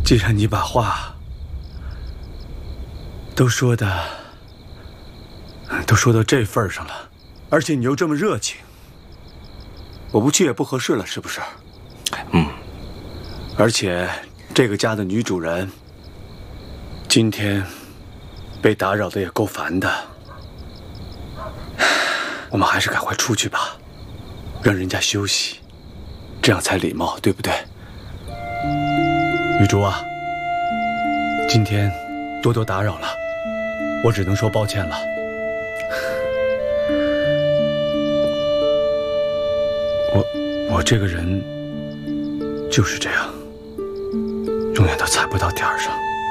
既然你把话都说到这份上了，而且你又这么热情，我不去也不合适了，是不是？而且这个家的女主人今天被打扰的也够烦的，我们还是赶快出去吧，让人家休息，这样才礼貌，对不对？玉竹啊，今天多多打扰了，我只能说抱歉了。我这个人就是这样，永远都踩不到点儿上。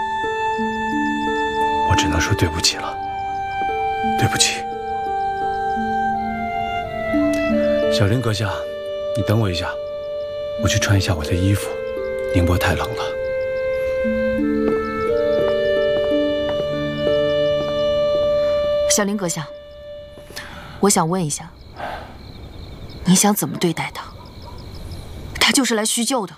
我只能说对不起了，对不起。小林阁下，你等我一下，我去穿一下我的衣服，宁波太冷了。 小林阁下，我想问一下，你想怎么对待他？他就是来叙旧的。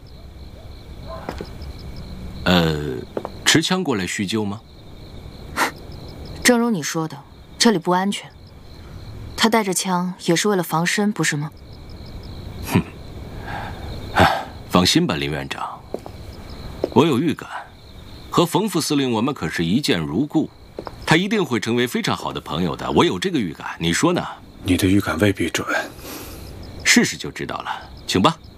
持枪过来叙旧吗？ 正如你说的，这里不安全。他带着枪也是为了防身，不是吗？ 放心吧，林院长，我有预感，和冯副司令我们可是一见如故，他一定会成为非常好的朋友的，我有这个预感，你说呢？ 你的预感未必准， 试试就知道了，请吧。